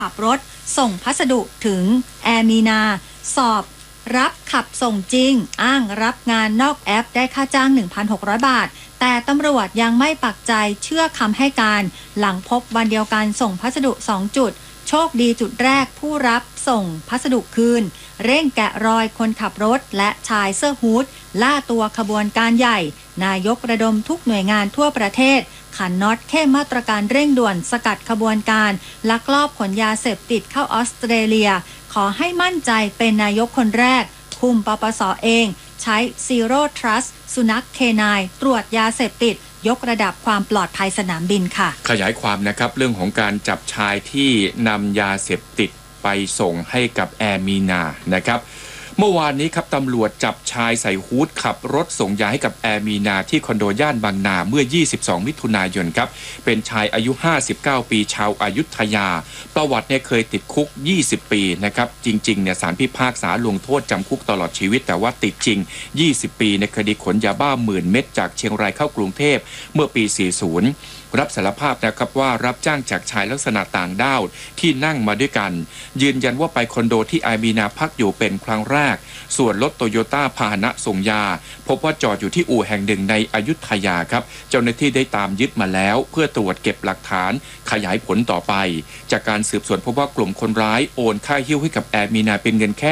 ขับรถส่งพัสดุถึงแอร์มีนาสอบรับขับส่งจริงอ้างรับงานนอกแอปได้ค่าจ้าง 1,600 บาทแต่ตำรวจยังไม่ปักใจเชื่อคำให้การหลังพบวันเดียวกันส่งพัสดุ2จุดโชคดีจุดแรกผู้รับส่งพัสดุคืนเร่งแกะรอยคนขับรถและชายเสื้อฮู้ดล่าตัวขบวนการใหญ่นายกระดมทุกหน่วยงานทั่วประเทศขันน็อตเข้มมาตรการเร่งด่วนสกัดขบวนการลักลอบขนยาเสพติดเข้าออสเตรเลียขอให้มั่นใจเป็นนายกคนแรกคุมปปส.เองใช้ Zero Trust สุนัขเคนายตรวจยาเสพติดยกระดับความปลอดภัยสนามบินค่ะขยายความนะครับเรื่องของการจับชายที่นำยาเสพติดไปส่งให้กับแอร์มีนานะครับเมื่อวานนี้ครับตำรวจจับชายใส่ฮู้ดขับรถส่งยาให้กับแอร์มีนาที่คอนโดย่านบางนาเมื่อ22มิถุนายนครับเป็นชายอายุ59ปีชาวอยุธยาประวัติเนี่ยเคยติดคุก20ปีนะครับจริงๆเนี่ยศาลพิพากษาลงโทษจำคุกตลอดชีวิตแต่ว่าติดจริง20ปีในคดีขนยาบ้า10,000 เม็ดจากเชียงรายเข้ากรุงเทพเมื่อปี40รับสารภาพนะครับว่ารับจ้างจากชายลักษณะต่างด้าวที่นั่งมาด้วยกันยืนยันว่าไปคอนโดที่แอร์มีนาพักอยู่เป็นครั้งแรกส่วนรถโตโยต้าพาหนะส่งยาพบว่าจอดอยู่ที่อู่แห่งหนึ่งในอยุธยาครับเจ้าหน้าที่ได้ตามยึดมาแล้วเพื่อตรวจเก็บหลักฐานขยายผลต่อไปจากการสืบสวนพบว่ากลุ่มคนร้ายโอนค่าหิ้วให้กับแอร์มีนาเป็นเงินแค่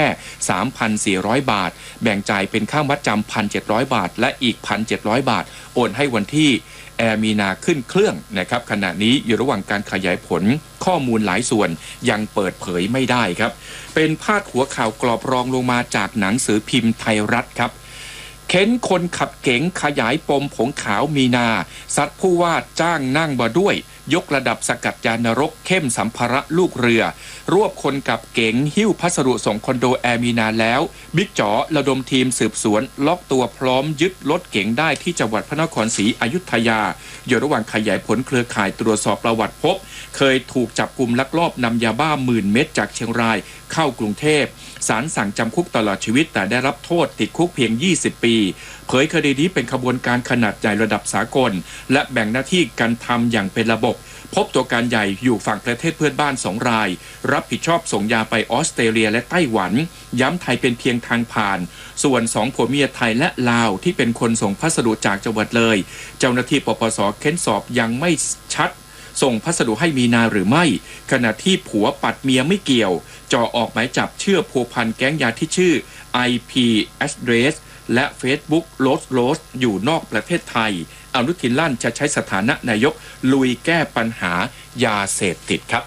3,400 บาทแบ่งจ่ายเป็นค่ามัดจำ 1,700 บาทและอีก 1,700 บาทโอนให้วันที่แอร์มีนาขึ้นเครื่องนะครับขณะนี้อยู่ระหว่างการขยายผลข้อมูลหลายส่วนยังเปิดเผยไม่ได้ครับเป็นพาดหัวข่าวกรอบรองลงมาจากหนังสือพิมพ์ไทยรัฐครับเค้นคนขับเก๋งขยายปมผงขาวมีนาซัดผู้ว่าจ้างนั่งมาด้วยยกระดับสกัดยานรกเข้มสัมภาระลูกเรือรวบคนกับเก๋งหิ้วพัสดุส่งคอนโดแอร์มีนาแล้วบิ๊กจ๋อระดมทีมสืบสวนล็อกตัวพร้อมยึดรถเก๋งได้ที่จังหวัดพระนครศรีอยุธยาอยู่ระหว่างขยายผลเครือข่ายตรวจสอบประวัติพบเคยถูกจับกุมลักลอบนำยาบ้า10,000 เม็ดจากเชียงรายเข้ากรุงเทพศาลสั่งจำคุกตลอดชีวิตแต่ได้รับโทษติดคุกเพียง20ปีเผยคดีนี้เป็นขบวนการขนาดใหญ่ระดับสากลและแบ่งหน้าที่การทำอย่างเป็นระบบพบตัวการใหญ่อยู่ฝั่งประเทศเพื่อนบ้าน2 รายรับผิดชอบส่งยาไปออสเตรเลียและไต้หวันย้ำไทยเป็นเพียงทางผ่านส่วน2ผัวเมียไทยและลาวที่เป็นคนส่งพัสดุจากจังหวัดเลยเจ้าหน้าที่ปปส.เค้นสอบยังไม่ชัดส่งพัสดุให้มีนาหรือไม่ขณะที่ผัวปัดเมียไม่เกี่ยวจ่อออกหมายจับเชื่อพัวพันแก๊งยาที่ชื่อ IP Address และ Facebook Rose อยู่นอกประเทศไทยอนุทินลั่นจะใช้สถานะนายกลุยแก้ปัญหายาเสพติดครับ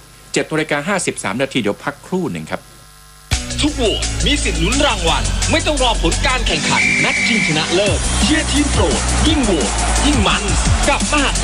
7:53 นาทีเดี๋ยวพักครู่หนึ่งครับทุกโหวตมีสิทธิ์ลุ้นรางวัลไม่ต้องรอผลการแข่งขันนัดชิงชนะเลิศเชียร์ทีมโปรดยิ่งโหวตยิ่งมันกับมหาก